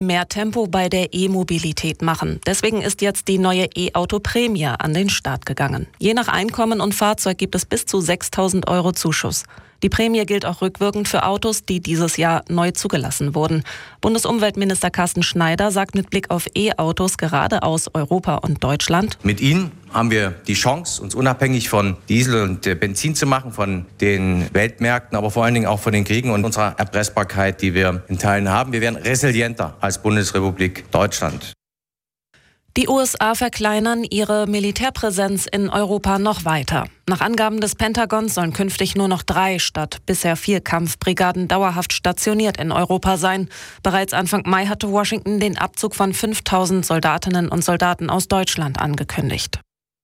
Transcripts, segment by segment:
Mehr Tempo bei der E-Mobilität machen. Deswegen ist jetzt die neue E-Auto-Prämie an den Start gegangen. Je nach Einkommen und Fahrzeug gibt es bis zu 6.000 € Zuschuss. Die Prämie gilt auch rückwirkend für Autos, die dieses Jahr neu zugelassen wurden. Bundesumweltminister Carsten Schneider sagt mit Blick auf E-Autos gerade aus Europa und Deutschland: Mit ihnen haben wir die Chance, uns unabhängig von Diesel und Benzin zu machen, von den Weltmärkten, aber vor allen Dingen auch von den Kriegen und unserer Erpressbarkeit, die wir in Teilen haben. Wir werden resilienter als Bundesrepublik Deutschland. Die USA verkleinern ihre Militärpräsenz in Europa noch weiter. Nach Angaben des Pentagons sollen künftig nur noch 3 statt bisher 4 Kampfbrigaden dauerhaft stationiert in Europa sein. Bereits Anfang Mai hatte Washington den Abzug von 5.000 Soldatinnen und Soldaten aus Deutschland angekündigt.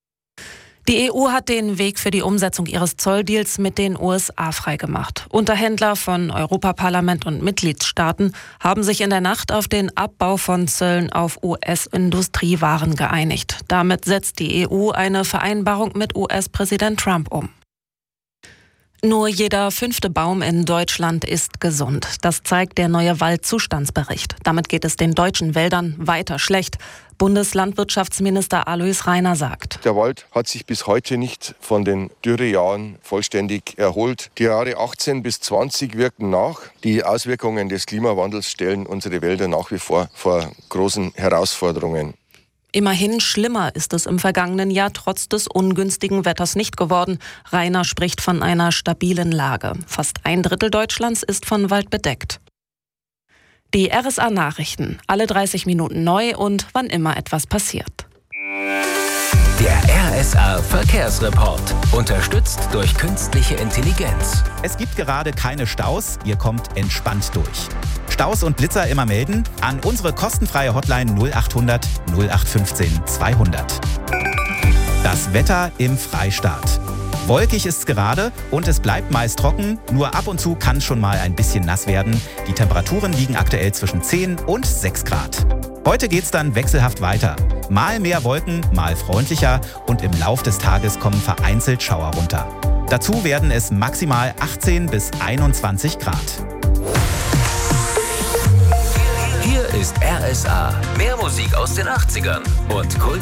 Die EU hat den Weg für die Umsetzung ihres Zolldeals mit den USA freigemacht. Unterhändler von Europaparlament und Mitgliedstaaten haben sich in der Nacht auf den Abbau von Zöllen auf US-Industriewaren geeinigt. Damit setzt die EU eine Vereinbarung mit US-Präsident Trump um. Nur jeder 5. Baum in Deutschland ist gesund. Das zeigt der neue Waldzustandsbericht. Damit geht es den deutschen Wäldern weiter schlecht. Bundeslandwirtschaftsminister Alois Rainer sagt: Der Wald hat sich bis heute nicht von den Dürrejahren vollständig erholt. Die Jahre 18 bis 20 wirken nach. Die Auswirkungen des Klimawandels stellen unsere Wälder nach wie vor großen Herausforderungen. Immerhin schlimmer ist es im vergangenen Jahr trotz des ungünstigen Wetters nicht geworden. Rainer spricht von einer stabilen Lage. Fast 1/3 Deutschlands ist von Wald bedeckt. Die RSA-Nachrichten, alle 30 Minuten neu und wann immer etwas passiert. Der RSA-Verkehrsreport, unterstützt durch künstliche Intelligenz. Es gibt gerade keine Staus, ihr kommt entspannt durch. Staus und Blitzer immer melden an unsere kostenfreie Hotline 0800 0815 200. Das Wetter im Freistaat. Wolkig ist es gerade und es bleibt meist trocken, nur ab und zu kann schon mal ein bisschen nass werden. Die Temperaturen liegen aktuell zwischen 10 und 6 Grad. Heute geht's dann wechselhaft weiter. Mal mehr Wolken, mal freundlicher und im Lauf des Tages kommen vereinzelt Schauer runter. Dazu werden es maximal 18 bis 21 Grad. Hier ist RSA. Mehr Musik aus den 80ern und Kult.